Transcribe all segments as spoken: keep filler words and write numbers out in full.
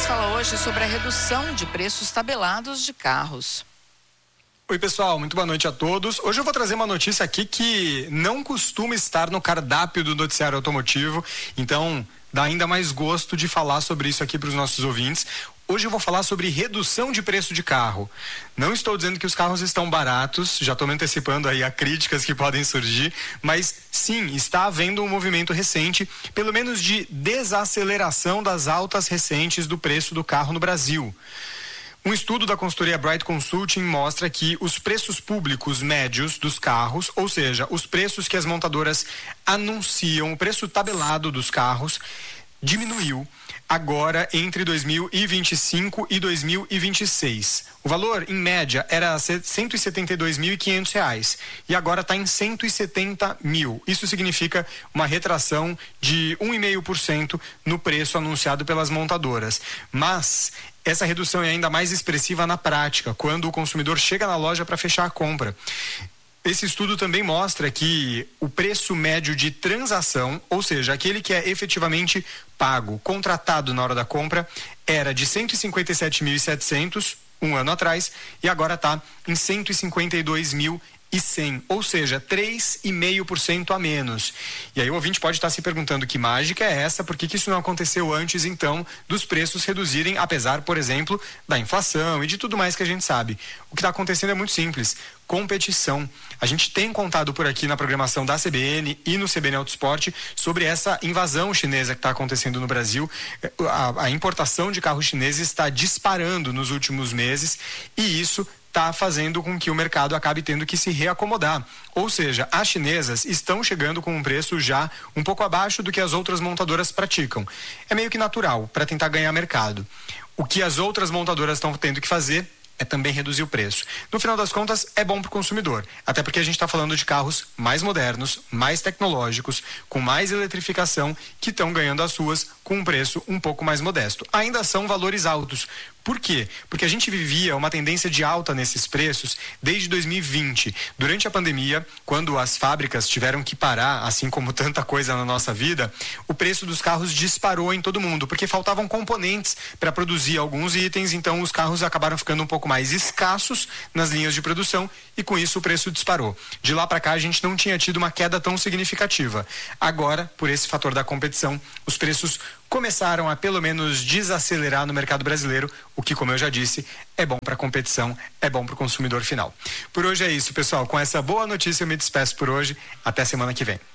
fala hoje sobre a redução de preços tabelados de carros. Oi pessoal, muito boa noite a todos. Hoje eu vou trazer uma notícia aqui que não costuma estar no cardápio do noticiário automotivo, então dá ainda mais gosto de falar sobre isso aqui para os nossos ouvintes. Hoje eu vou falar sobre redução de preço de carro. Não estou dizendo que os carros estão baratos, já estou me antecipando aí a críticas que podem surgir, mas sim, está havendo um movimento recente, pelo menos de desaceleração das altas recentes do preço do carro no Brasil. Um estudo da consultoria Bright Consulting mostra que os preços públicos médios dos carros, ou seja, os preços que as montadoras anunciam, o preço tabelado dos carros, diminuiu agora entre dois mil e vinte e cinco e dois mil e vinte e seis. O valor, em média, era cento e setenta e dois mil e quinhentos reais e agora está em cento e setenta mil. Isso significa uma retração de um vírgula cinco por cento no preço anunciado pelas montadoras. Mas essa redução é ainda mais expressiva na prática, quando o consumidor chega na loja para fechar a compra. Esse estudo também mostra que o preço médio de transação, ou seja, aquele que é efetivamente pago, contratado na hora da compra, era de cento e cinquenta e sete mil e setecentos um ano atrás e agora está em cento e cinquenta e dois mil e cem, ou seja, três vírgula cinco por cento a menos. E aí o ouvinte pode estar se perguntando que mágica é essa, por que que isso não aconteceu antes então dos preços reduzirem, apesar, por exemplo, da inflação e de tudo mais que a gente sabe. O que está acontecendo é muito simples, competição. A gente tem contado por aqui na programação da C B N e no C B N Autosport sobre essa invasão chinesa que está acontecendo no Brasil. A, a importação de carros chineses está disparando nos últimos meses e isso está fazendo com que o mercado acabe tendo que se reacomodar. Ou seja, as chinesas estão chegando com um preço já um pouco abaixo do que as outras montadoras praticam. É meio que natural para tentar ganhar mercado. O que as outras montadoras estão tendo que fazer é também reduzir o preço. No final das contas, é bom para o consumidor, até porque a gente está falando de carros mais modernos, mais tecnológicos, com mais eletrificação, que estão ganhando as ruas com um preço um pouco mais modesto. Ainda são valores altos. Por quê? Porque a gente vivia uma tendência de alta nesses preços desde dois mil e vinte. Durante a pandemia, quando as fábricas tiveram que parar, assim como tanta coisa na nossa vida, o preço dos carros disparou em todo mundo, porque faltavam componentes para produzir alguns itens, então os carros acabaram ficando um pouco mais escassos nas linhas de produção e com isso o preço disparou. De lá para cá a gente não tinha tido uma queda tão significativa. Agora, por esse fator da competição, os preços começaram a pelo menos desacelerar no mercado brasileiro, o que, como eu já disse, é bom para a competição, é bom para o consumidor final. Por hoje é isso, pessoal. Com essa boa notícia eu me despeço por hoje. Até semana que vem.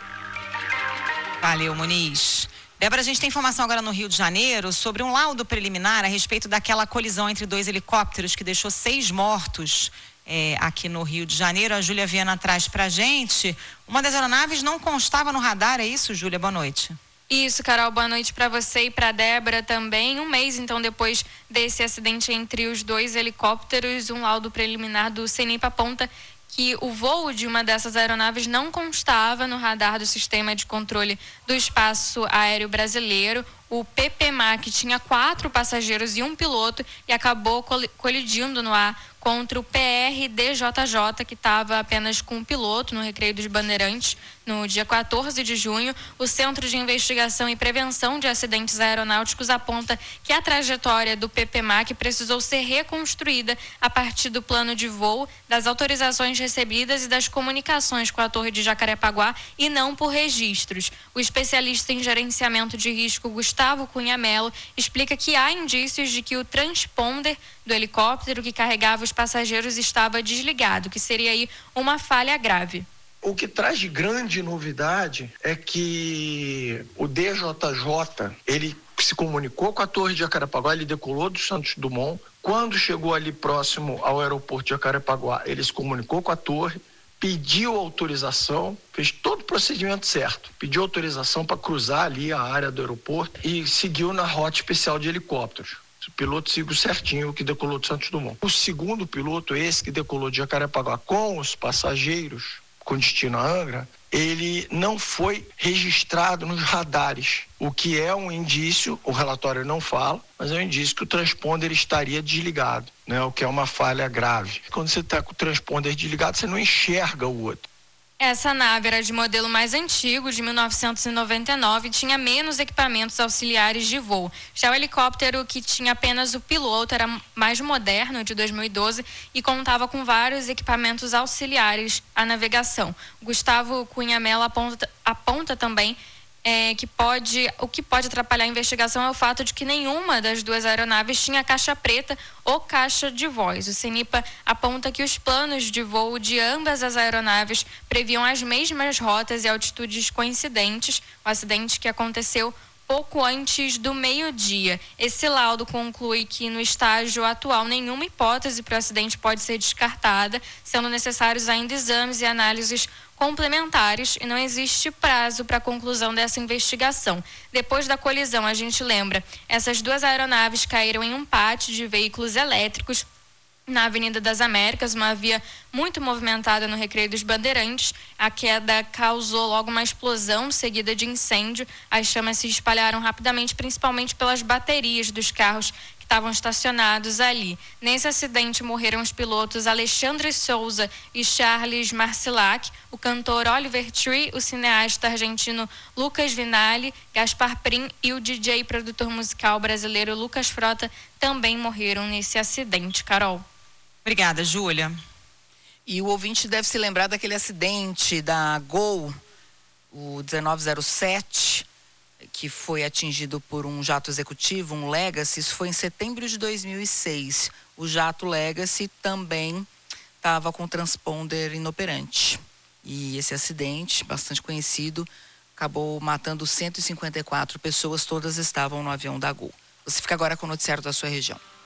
Valeu, Muniz. Débora, a gente tem informação agora no Rio de Janeiro sobre um laudo preliminar a respeito daquela colisão entre dois helicópteros que deixou seis mortos é, aqui no Rio de Janeiro. A Júlia Viana traz pra gente. Uma das aeronaves não constava no radar, é isso, Júlia? Boa noite. Isso, Carol, boa noite para você e para Débora também. Um mês, então, depois desse acidente entre os dois helicópteros, um laudo preliminar do CENIP aponta que o voo de uma dessas aeronaves não constava no radar do Sistema de Controle do Espaço Aéreo Brasileiro. O P P M A C tinha quatro passageiros e um piloto e acabou colidindo no ar contra o P R D J J, que estava apenas com um piloto no Recreio dos Bandeirantes, no dia quatorze de junho. O Centro de Investigação e Prevenção de Acidentes Aeronáuticos aponta que a trajetória do P P M A C precisou ser reconstruída a partir do plano de voo, das autorizações recebidas e das comunicações com a Torre de Jacarepaguá e não por registros. O especialista em gerenciamento de risco, Gustavo Cunha Mello, explica que há indícios de que o transponder do helicóptero que carregava os passageiros estava desligado, que seria aí uma falha grave. O que traz de grande novidade é que o D J J, ele se comunicou com a Torre de Jacarepaguá, ele decolou do Santos Dumont. Quando chegou ali próximo ao aeroporto de Jacarepaguá, ele se comunicou com a torre, pediu autorização, fez todo o procedimento certo, pediu autorização para cruzar ali a área do aeroporto e seguiu na rota especial de helicópteros. O piloto seguiu certinho o que decolou de Santos Dumont. O segundo piloto, esse que decolou de Jacarepaguá com os passageiros com destino a Angra, ele não foi registrado nos radares, o que é um indício, o relatório não fala, mas é um indício que o transponder estaria desligado, né? O que é uma falha grave. Quando você está com o transponder desligado, você não enxerga o outro. Essa nave era de modelo mais antigo, de mil novecentos e noventa e nove, e tinha menos equipamentos auxiliares de voo. Já o helicóptero, que tinha apenas o piloto, era mais moderno, de dois mil e doze, e contava com vários equipamentos auxiliares à navegação. Gustavo Cunha Mello aponta, aponta também É, que pode, o que pode atrapalhar a investigação é o fato de que nenhuma das duas aeronaves tinha caixa preta ou caixa de voz. O CENIPA aponta que os planos de voo de ambas as aeronaves previam as mesmas rotas e altitudes coincidentes. O acidente que aconteceu pouco antes do meio-dia. Esse laudo conclui que, no estágio atual, nenhuma hipótese para o acidente pode ser descartada, sendo necessários ainda exames e análises complementares, e não existe prazo para a conclusão dessa investigação. Depois da colisão, a gente lembra, essas duas aeronaves caíram em um pátio de veículos elétricos na Avenida das Américas, uma via muito movimentada no Recreio dos Bandeirantes. A queda causou logo uma explosão seguida de incêndio. As chamas se espalharam rapidamente, principalmente pelas baterias dos carros que estavam estacionados ali. Nesse acidente morreram os pilotos Alexandre Souza e Charles Marcilac, o cantor Oliver Tree, o cineasta argentino Lucas Vinalli, Gaspar Prim e o D J e produtor musical brasileiro Lucas Frota também morreram nesse acidente. Carol. Obrigada, Júlia. E o ouvinte deve se lembrar daquele acidente da Gol, o dezenove zero sete, que foi atingido por um jato executivo, um Legacy. Isso foi em setembro de dois mil e seis. O jato Legacy também estava com transponder inoperante. E esse acidente, bastante conhecido, acabou matando cento e cinquenta e quatro pessoas, todas estavam no avião da Gol. Você fica agora com o noticiário da sua região.